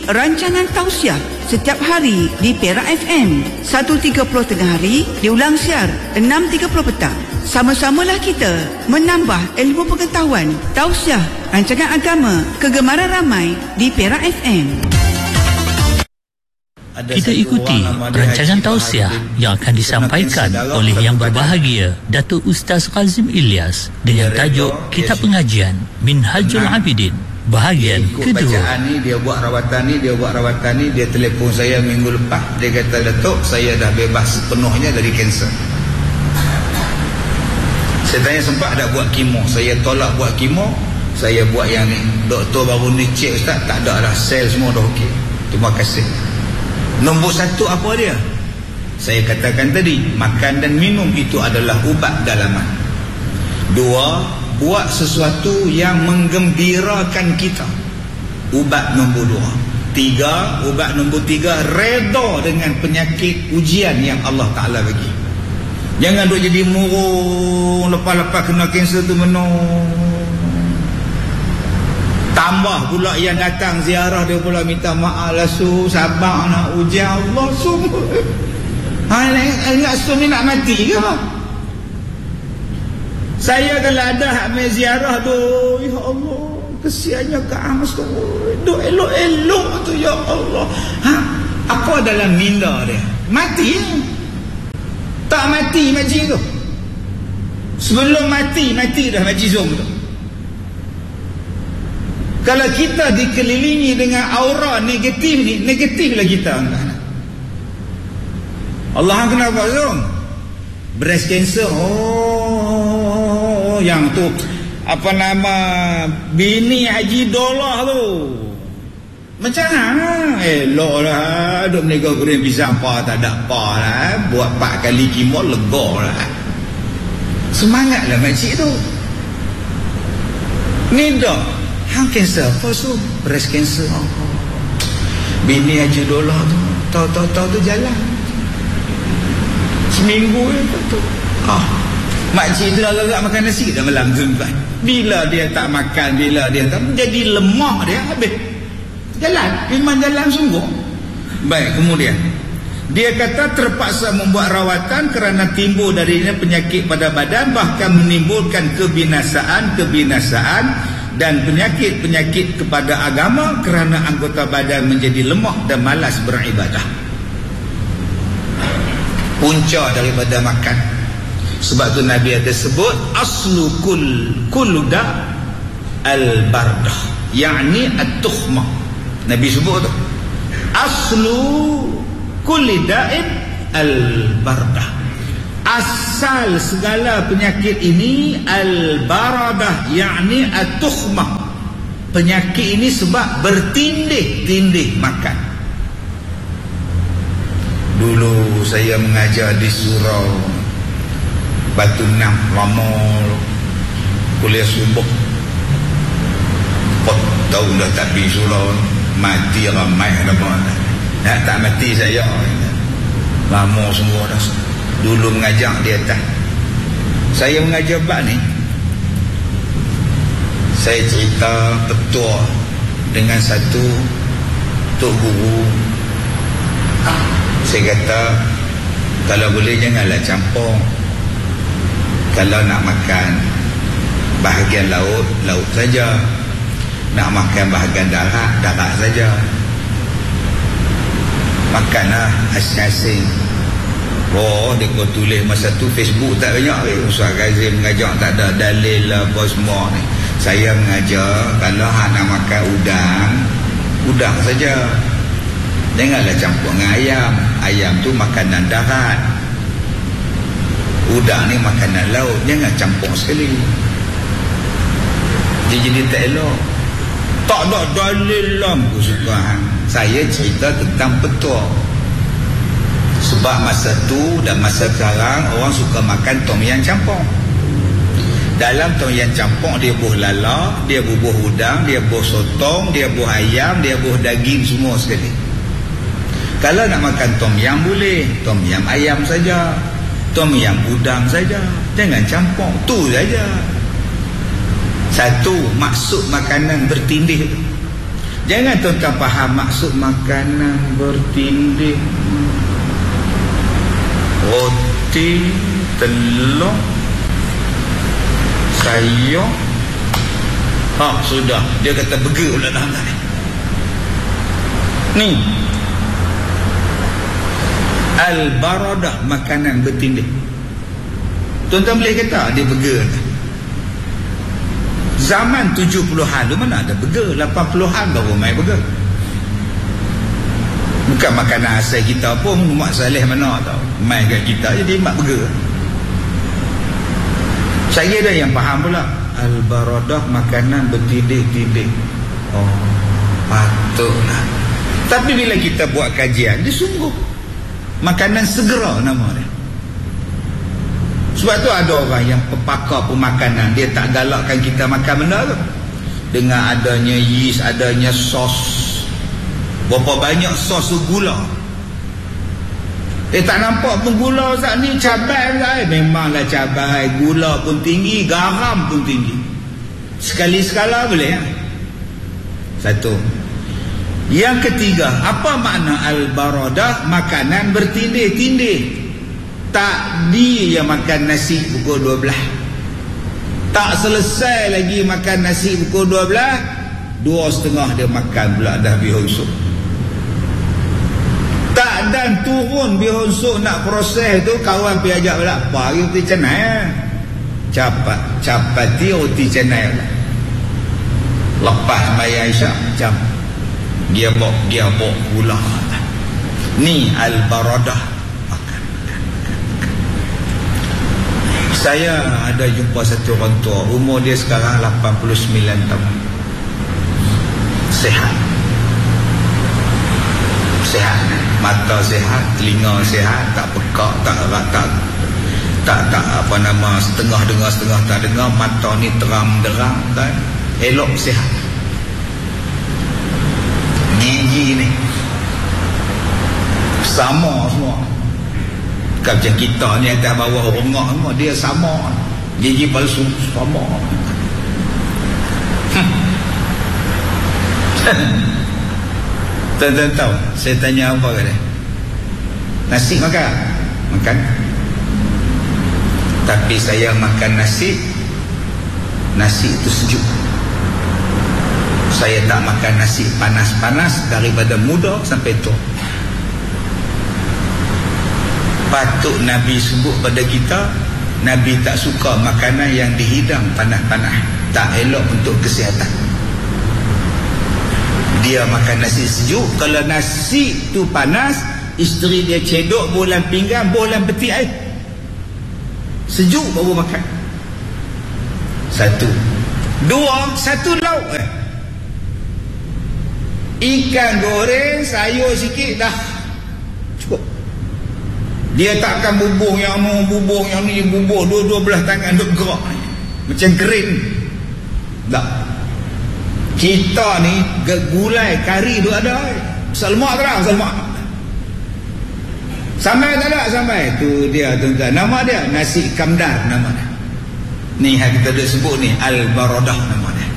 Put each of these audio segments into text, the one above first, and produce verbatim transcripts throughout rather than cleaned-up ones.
rancangan tausiah setiap hari di Perak F M satu tiga puluh tengah hari, diulang siar enam tiga puluh petang. Sama-samalah kita menambah ilmu pengetahuan. Tausiah, rancangan agama kegemaran ramai di Perak F M. Kita ikuti rancangan tausiah yang akan disampaikan oleh yang berbahagia Datuk Ustaz Kazim Ilyas dengan tajuk Kitab Pengajian Minhajul Abidin bahagian kedua. Bacaan ni, dia buat rawatan ni, dia buat rawatan ni, dia telefon saya minggu lepas, dia kata, Datuk, saya dah bebas sepenuhnya dari kanser. Saya tanya, sempat tak buat kemo? Saya tolak buat kemo, saya buat yang ni. Doktor baru ni cek, Ustaz, tak ada dah, sel semua dah okey. Terima kasih. Nombor satu apa dia? Saya katakan tadi, makan dan minum itu adalah ubat dalaman. Dua, buat sesuatu yang menggembirakan kita, ubat nombor dua. Tiga, ubat nombor tiga, reda dengan penyakit ujian yang Allah Ta'ala bagi. Jangan duk jadi murung, lepas-lepas kena kanser tu menung. Tambah pula yang datang ziarah, dia pula minta maaf lah, su sabar nak ujian Allah semua. Ha, ingat su ni nak mati ke apa? Saya kalau ada hak main ziarah tu, ya Allah, kesiannya ke Amas tu, duk elok-elok tu, ya Allah. Ha, apa dalam minda dia? Mati? Tak mati makcik tu. Sebelum mati, mati dah makcik Zom tu. Kalau kita dikelilingi dengan aura negatif ni, negatiflah kita. Allah kenapa Zom? Breast cancer. Oh, yang tu apa nama, bini Haji Dolah tu. Macam mana? Elok lah, duk menega goreng pisang apa, tak ada apa lah. Buat empat kali kimo, lega lah. Semangat lah makcik tu. Ni dah hang kanser apa tu? Breast cancer. Oh. Bini Haji Dolah tu, tahu-tahu tu jalan. Seminggu je tu. Ah, makcik tu dah agak makan nasi dah malam tu. Bila dia tak makan, bila dia tak, jadi lemah dia habis. Jalan, memang jalan sungguh. Baik, kemudian dia kata terpaksa membuat rawatan kerana timbul darinya penyakit pada badan, bahkan menimbulkan kebinasaan, kebinasaan dan penyakit-penyakit kepada agama kerana anggota badan menjadi lemah dan malas beribadah. Punca daripada makan. Sebab tu Nabi ada sebut aslu kul kuluda al-bardah, yakni at-tukhmah. Nabi sebut tu aslu kulli da'in al-bardah, asal segala penyakit ini al-baradah, yakni at-tukhmah. Penyakit ini sebab bertindih-tindih makan. Dulu saya mengajar di surau Batu Enam, lama kuliah subuh, empat tahun dah tak pergi surau. Mati ramai dah mana. Ya, tak mati saya. Lama semua dah. Dulu mengajar di atas. Saya mengajar bab ni. Saya cerita petua dengan satu tok guru. Saya kata, kalau boleh janganlah campur. Kalau nak makan bahagian laut, laut saja. Nak makan bahagian darat, darat saja. Makanlah asing-asing. Oh, dia kau tulis masa tu Facebook tak banyak ke. Ustaz Kazim mengajar tak ada dalil lah apa semua ni. Saya mengajar kalau hak nak makan udang, udang saja. Janganlah campur dengan ayam. Ayam tu makanan darat, udang ni makanan laut. Jangan campur sekali. Dia jadi tak elok. Tak ada dalil lah kesukaan. Saya cerita tentang petua. Sebab masa tu dan masa sekarang orang suka makan tom yam campur. Dalam tom yam campur dia buh lala, dia bubuh udang, dia buh sotong, dia buh ayam, dia buh daging semua sekali. Kalau nak makan tom yam boleh, tom yam ayam saja, tom yam udang saja. Jangan campur, tu saja. Satu, maksud makanan bertindih. Jangan tuan-tuan faham maksud makanan bertindih. Roti, telur, sayur. Ha, sudah. Dia kata burger pula dalam tadi. Ni. Al-baradah, makanan bertindih. Tuan-tuan boleh kata dia burger. Zaman tujuh puluhan tu mana ada burger. lapan puluhan baru main burger. Bukan makanan asal kita pun. Mak Saleh mana tau main kat kita jadi mak burger. Saya dah yang faham pula. Al-baradah, makanan bertindih-tindih. Oh, patutlah. Tapi bila kita buat kajian, dia sungguh makanan segera nama dia. Sebab tu ada orang yang pepakar pemakanan, dia tak galakkan kita makan benda tu. Dengan adanya yeast, adanya sos. Berapa banyak sos tu gula. Eh tak nampak pun gula Ustaz ni cabai Ustaz. Memanglah cabai, gula pun tinggi, garam pun tinggi. Sekali-sekala boleh ya? Satu. Yang ketiga, apa makna al-baradah? Makanan bertindih-tindih. Tak dia yang makan nasi pukul dua belas. Tak selesai lagi makan nasi pukul dua belas, dua setengah dia makan pula dah bihun sup. Tak dan turun bihun sup nak proses tu, kawan pergi ajak pula, apa roti canai eh? Capat, capati roti canai pula. Lepas bayar isyak jam dia bawa dia bawa gula. Ni al-baradah. Saya ada jumpa satu orang tua, umur dia sekarang lapan puluh sembilan tahun. Sehat. Sehat. Mata sehat, telinga sehat, tak pekak, tak tak tak tak apa nama, setengah dengar setengah tak dengar, mata ni terang-derang kan. Elok sehat. Gigi ni sama semua. Macam kita ni atas bawah rongak semua, dia sama. Gigi palsu sama. Tuan-tuan tahu saya tanya apa ke dia? Nasi makan? Makan. Tapi saya makan nasi, nasi itu sejuk. Saya tak makan nasi panas-panas daripada muda sampai tua. Patut Nabi sebut pada kita, Nabi tak suka makanan yang dihidang panas-panas, tak elok untuk kesihatan. Dia makan nasi sejuk. Kalau nasi tu panas, isteri dia cedok bolan pinggan, bolan peti air. Sejuk baru makan. Satu. Dua, satu lauk eh. Ikan goreng, sayur sikit dah cukup. Dia takkan bubuh yang ni, bubuh yang ni, bubuh dua-dua belah tangan duk gerak macam kering. Tak. Kita ni gulai kari tu ada. Salmak terang, salmak. Sampai tak ada, sampai. Tu dia tuan-tuan. Nama dia nasi kamdar nama dia. Ni yang kita dah sebut ni al-baradah nama dia.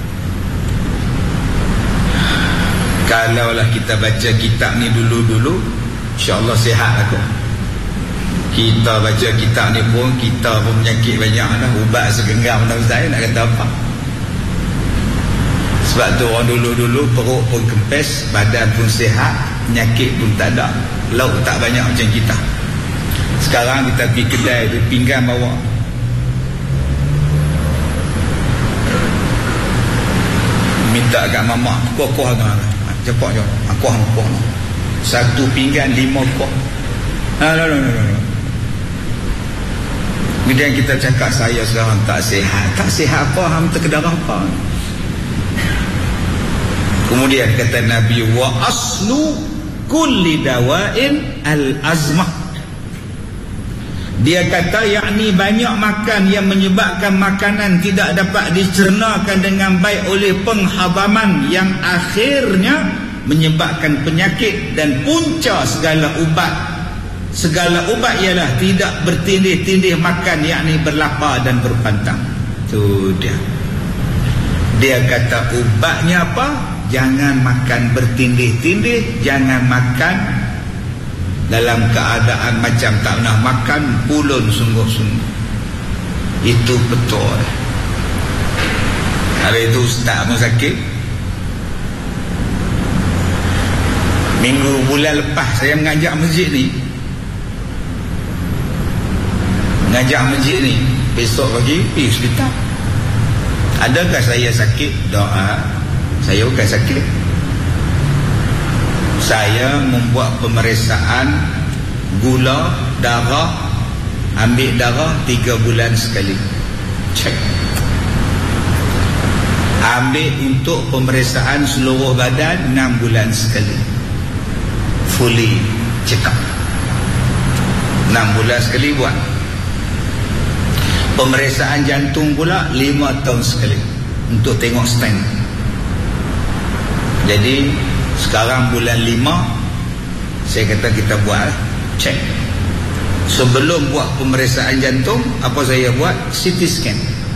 Kalaulah kita baca kitab ni dulu-dulu, insya-Allah sihat aku. Kita baca kitab ni pun, kita pun penyakit banyak dah, ubat segenggam dah Ustaz, nak kata apa. Sebab tu orang dulu-dulu perut pun kempes, badan pun sihat, penyakit pun tak ada, lauk tak banyak macam kita. Sekarang kita pergi kedai tu, pinggan bawa, minta kat mamak, kuah-kuah tu, cepat je, kuah kuah satu pinggan lima kuah. Ha, no, no, no, no. Kemudian kita cakap saya sekarang tak sihat. Tak sihat apa? Ham terkedarah apa? Kemudian kata Nabi, wa aslu kulli dawain al-azmah. Dia kata yakni banyak makan yang menyebabkan makanan tidak dapat dicernakan dengan baik oleh penghadaman yang akhirnya menyebabkan penyakit, dan punca segala ubat segala ubat ialah tidak bertindih-tindih makan, yakni berlapar dan berpantang. Tu dia. Dia kata ubatnya apa? jangan makan bertindih-tindih, jangan makan dalam keadaan macam tak pernah makan, pulun sungguh-sungguh. Itu betul. Hari itu ustaz pun sakit. Minggu bulan lepas saya mengajak masjid ni, mengajak masjid ni, besok pagi pergi hospital. Adakah saya sakit? Doa. Saya bukan sakit. Saya membuat pemeriksaan gula darah, ambil darah tiga bulan sekali, cek. Ambil untuk pemeriksaan seluruh badan enam bulan sekali, fully check up. enam bulan sekali buat. Pemeriksaan jantung pula lima tahun sekali untuk tengok stent. Jadi sekarang bulan lima, saya kata kita buat cek. Sebelum buat pemeriksaan jantung, apa saya buat? C T scan.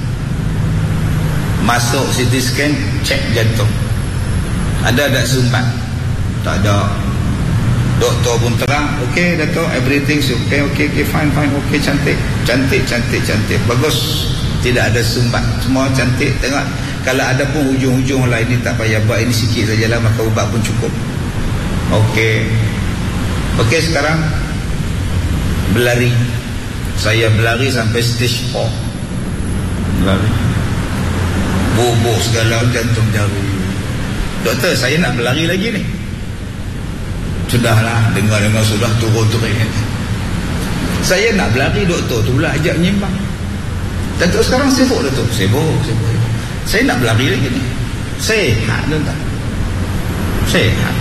Masuk C T scan, cek jantung. Ada tak sumbat? Tak ada. Doktor pun terang, okey Dato', everything okay, okay, okay, fine, fine, okay, cantik, cantik, cantik, cantik, bagus, tidak ada sumbat, semua cantik. Tengok, kalau ada pun hujung-hujung lah, ini tak payah buat, ini sikit sajalah, maka ubat pun cukup. Okey, okey sekarang berlari, saya berlari sampai stage four, berlari, bubuh segala jantung jari. Doktor, saya nak berlari lagi ni. Sudahlah, dengar-dengar sudah turun-turun. Saya nak berlari, doktor tu pula ajak menyimbang. Datuk sekarang sibuk, Datuk. Sibuk, sibuk. Saya nak berlari lagi ni. Sehat, tuan-tuan. Sehat.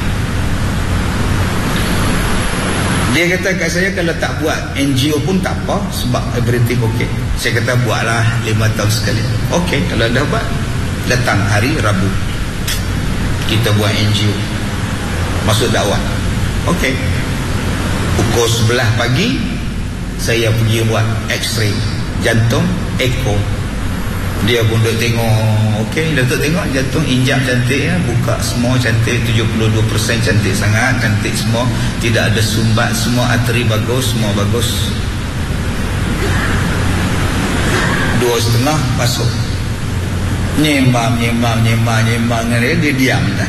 Dia kata kat saya, kalau tak buat N G O pun tak apa, sebab everything okey. Saya kata buatlah lima tahun sekali. Okey, kalau dah buat, datang hari Rabu, kita buat N G O, masuk dakwah. Okey, pukul sebelah pagi saya pergi buat X-ray jantung, echo. Dia pun duk tengok. Okey, Datuk tengok jantung injak cantik ya, buka semua cantik, tujuh puluh dua peratus cantik sangat, cantik semua, tidak ada sumbat, semua arteri bagus, semua bagus. Dua setengah masuk, nyembang nyembang nyembang nyembang dia, dia diam dah.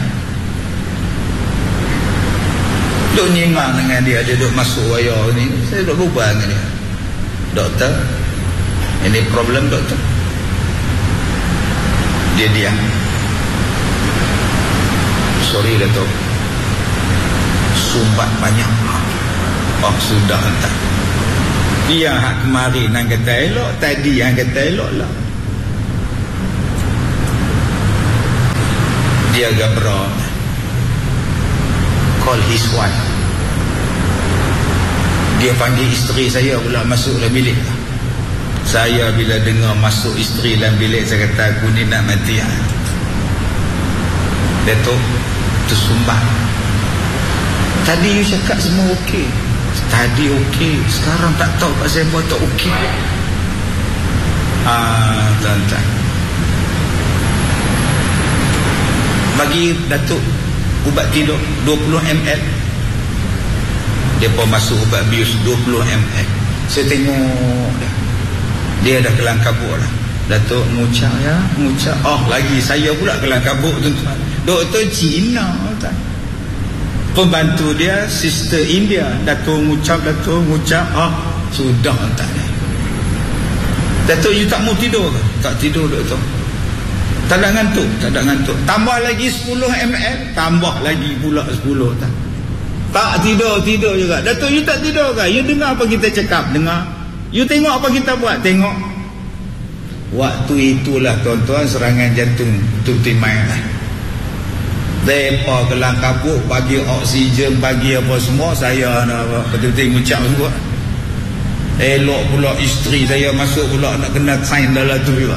Duk nyembang dengan dia, dia duk masuk wayar ni. Saya duk berbual dengan dia. Doktor, ini problem doktor. Dia diam. Sorry Datuk, sumbat banyak. Oh sudah entah. Dia hak kemarin yang kata elok, tadi yang kata elok lah. Dia gabra, call his wife. Dia panggil isteri saya pula masuk dalam bilik. Saya bila dengar masuk isteri dalam bilik, saya kata aku ni nak mati. Datuk, tersumbat. Tadi you cakap semua okey. Tadi okey, sekarang tak tahu pasal apa tak okey. Ah, tuan-tuan, bagi Datuk ubat tidur dua puluh mililiter. Dia pun masuk ubat bius dua puluh mililiter. Saya tengok dah, dia dah kelang kabut dah. Datuk ngucap ya, ngucap. Oh lagi saya pula kelang kabut, tuan-tuan. Doktor Cina, tuan. Pembantu dia sister India. Datuk ngucap, Datuk ngucap. Oh sudah, tuan. Datuk, you tak mau tidur ke? Tak tidur, doktor. Tak ada ngantuk, tak ada ngantuk. Tambah lagi sepuluh mililiter, tambah lagi pula sepuluh, tuan. Tak tidur, tidur juga. Datuk, you tak tidur ke? You dengar apa kita cakap? Dengar. You tengok apa kita buat? Tengok. Waktu itulah tuan-tuan serangan jantung tu timai lah. Depa kelang kabut, bagi oksigen, bagi apa semua. Saya nak betul-betul ngucap juga. Elok pula isteri saya masuk pula nak kena sign dalam tu juga.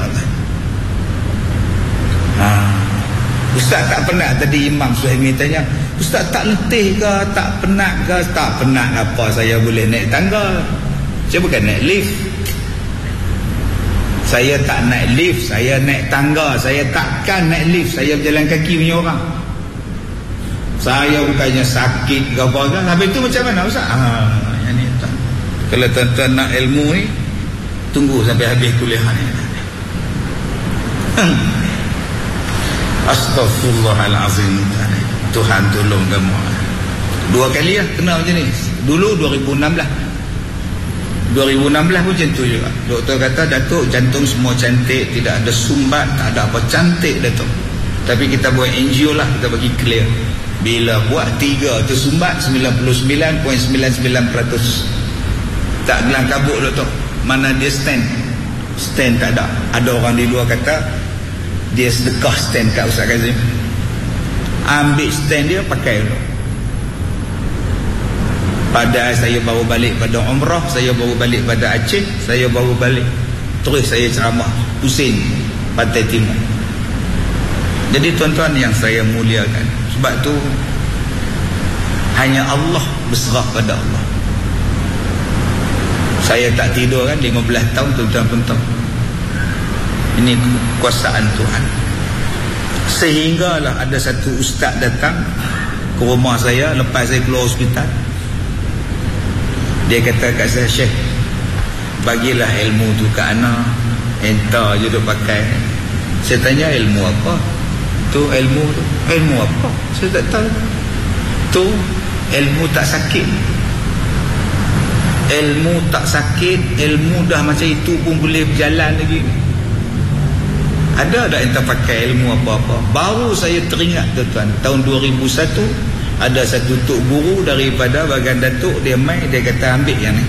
Ha. Ustaz tak penat? Tadi Imam Suhaimi tanya, Ustaz tak letih ke, tak penat ke? Tak penat apa, saya boleh naik tangga. Saya bukan naik lift. Saya tak naik lift, saya naik tangga. Saya takkan naik lift, saya berjalan kaki punya orang. Saya bukannya sakit ke apa kan. Habis tu macam mana Ustaz? Ah, yang ni tak. Kalau tuan-tuan nak ilmu ni, tunggu sampai habis kuliah ni. Astaghfirullahalazim. Tuhan tolong kamu. Dua kali lah kena macam ni. Dulu dua ribu enam belas dua ribu enam belas pun macam tu juga. Doktor kata, Datuk, jantung semua cantik, tidak ada sumbat, tak ada apa, cantik Datuk. Tapi kita buat angio lah, kita bagi clear. Bila buat tiga tersumbat, sembilan puluh sembilan perpuluhan sembilan sembilan peratus tak gelang kabut Doktor. Mana dia stand? Stand tak ada. Ada orang di luar kata dia sedekah stand kat Ustaz Kazim. Ambil stand dia, pakai dulu. Padahal saya baru balik pada umrah, saya baru balik pada Aceh, saya baru balik, terus saya ceramah pusing Pantai Timur. Jadi tuan-tuan yang saya muliakan, sebab tu hanya Allah berserah pada Allah. Saya tak tidur kan lima belas tahun, tuan-tuan pun tahu. Ini kuasaan Tuhan. Sehinggalah ada satu ustaz datang ke rumah saya lepas saya keluar hospital. Dia kata kat saya, Syekh, bagilah ilmu tu ke anak, entah je duk pakai. Saya tanya, ilmu apa? Tu ilmu tu. Ilmu apa? Saya tak tahu. Tu ilmu tak sakit. Ilmu tak sakit, ilmu dah macam itu pun boleh berjalan lagi. Ada tak yang tak pakai ilmu apa-apa? Baru saya teringat tuan-tuan, tahun dua ribu satu ada satu tok guru daripada bahagian Datuk, dia mai, dia kata ambil yang ni.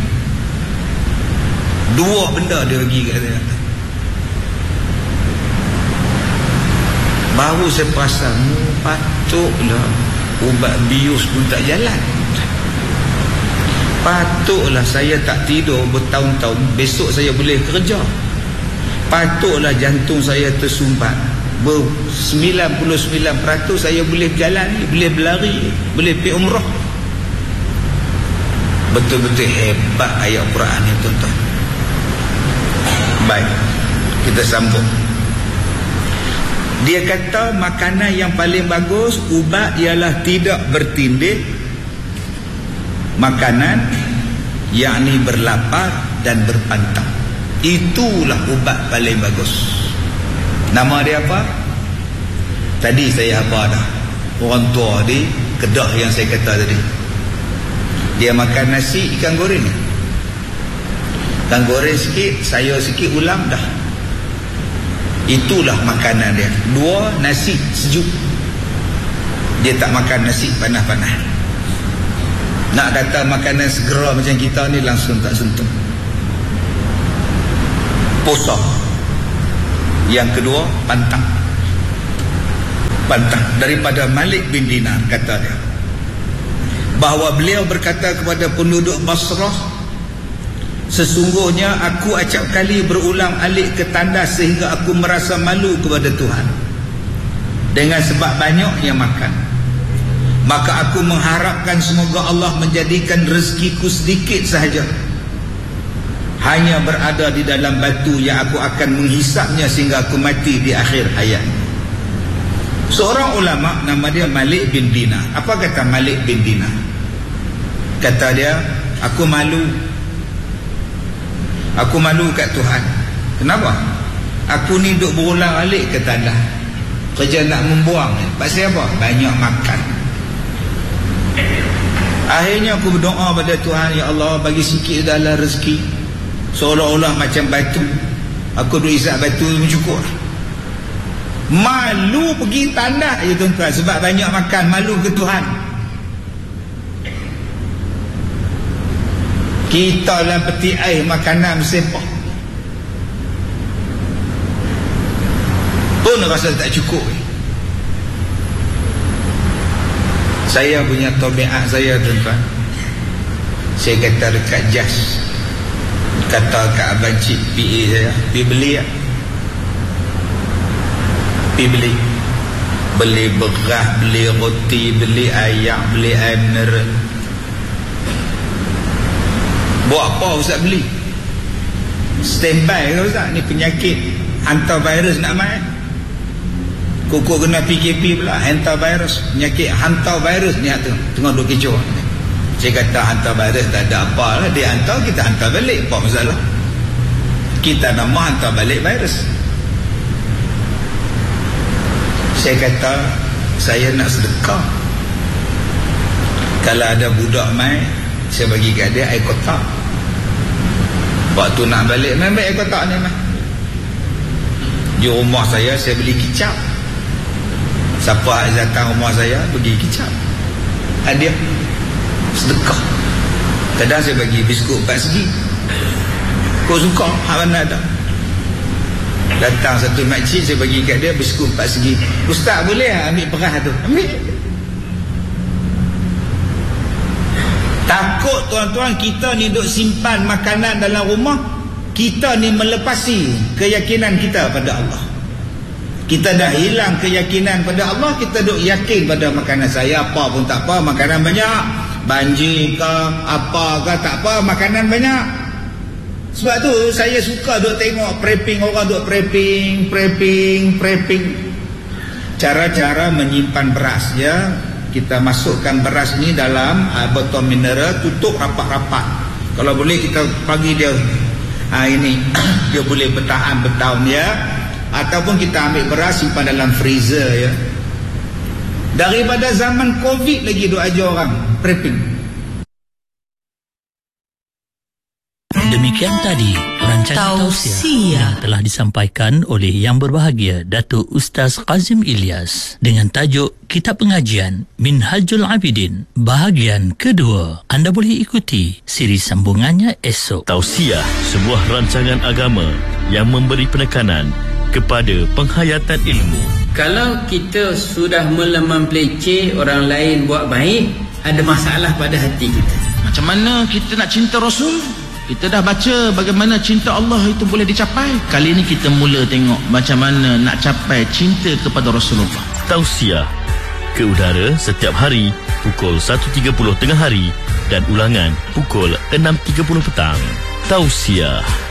Dua benda dia bagi kat saya. Baru saya perasan, patutlah ubat bius pun tak jalan. Patutlah saya tak tidur bertahun-tahun, besok saya boleh kerja. Patutlah jantung saya tersumbat, ber sembilan puluh sembilan peratus saya boleh berjalan, boleh berlari, boleh pergi umrah. Betul-betul hebat ayat Quran ni tuan-tuan. Baik, kita sambung. Dia kata makanan yang paling bagus, ubat ialah tidak bertindih, makanan yakni berlapar dan berpantang. Itulah ubat paling bagus. Nama dia apa? Tadi saya apa dah, orang tua di Kedah yang saya kata tadi, dia makan nasi ikan goreng, ikan goreng sikit, sayur sikit, ulam dah. Itulah makanan dia. Dua, nasi sejuk. Dia tak makan nasi panas-panas. Nak kata makanan segera macam kita ni, langsung tak sentuh. Puasa. Yang kedua, pantang. Pantang. Daripada Malik bin Dinar, kata dia, bahawa beliau berkata kepada penduduk Basrah, sesungguhnya aku acap kali berulang alik ke tandas sehingga aku merasa malu kepada Tuhan dengan sebab banyak yang makan. Maka aku mengharapkan semoga Allah menjadikan rezekiku sedikit sahaja, hanya berada di dalam batu yang aku akan menghisapnya sehingga aku mati di akhir hayat. Seorang ulama nama dia Malik bin Dinar. Apa kata Malik bin Dinar? Kata dia, aku malu. Aku malu kat Tuhan. Kenapa? Aku ni duk berulang alik ke tanah, kerja nak membuang. Pasal apa? Banyak makan. Akhirnya aku berdoa pada Tuhan, ya Allah, bagi sikit dalam rezeki. Seolah-olah macam batu, aku duk isap batu pun cukup. Malu pergi tandas je tuan-tuan, sebab banyak makan. Malu ke Tuhan. Kita dalam peti air makanan bersepah pun rasa tak cukup. Saya punya tabiat saya tuan-tuan, saya kata dekat jas, kata kat abang cik P A saya, pergi beli ya, pergi beli beli beras, beli roti, beli ayam, beli air mineral. Buat apa Ustaz beli? Standby ke Ustaz? Ni penyakit hantar virus nak main. Kok kena P K P pula, hantavirus, penyakit hantavirus ni tengah, tengah duk kecoh. Saya kata hantavirus tak ada apa lah, dia hantar, kita hantar balik, apa masalah? Kita nama hantar balik virus. Saya kata saya nak sedekah. Kalau ada budak mai, saya bagi kat dia air kotak. Waktu nak balik, main baik air kotak ni mai. Di rumah saya, saya beli kicap. Siapa datang rumah saya, pergi kicap. Hadiah sedekah. Kadang saya bagi biskut empat segi. Kau suka, hak mana ada. Datang satu makcik, saya bagi kat dia biskut empat segi. Ustaz boleh ambil perah tu? Ambil. Takut tuan-tuan kita ni duk simpan makanan dalam rumah, kita ni melepasi keyakinan kita pada Allah. Kita dah hilang keyakinan pada Allah, kita duk yakin pada makanan saya, apa pun tak apa, makanan banyak, banjir ke apa ke tak apa, makanan banyak. Sebab tu saya suka duk tengok prepping, orang duk prepping, prepping, prepping. Cara-cara menyimpan beras ya. Kita masukkan beras ni dalam uh, botol mineral, tutup rapat-rapat. Kalau boleh kita bagi dia uh, ini dia boleh bertahan bertahun ya. Ataupun kita ambil beras simpan dalam freezer ya. Daripada zaman Covid lagi duk ajar orang prepping. Demikian tadi rancangan tausiah yang telah disampaikan oleh Yang Berbahagia Datuk Ustaz Kazim Ilyas dengan tajuk Kitab Pengajian Minhajul Abidin bahagian kedua. Anda boleh ikuti siri sambungannya esok. Tausiah, sebuah rancangan agama yang memberi penekanan kepada penghayatan ilmu. Kalau kita sudah mula mempeleceh orang lain buat baik, ada masalah pada hati kita. Macam mana kita nak cinta Rasul? Kita dah baca bagaimana cinta Allah itu boleh dicapai. Kali ini kita mula tengok macam mana nak capai cinta kepada Rasulullah. Tausiah ke udara setiap hari pukul satu tiga puluh tengah hari dan ulangan pukul enam tiga puluh petang. Tausiah.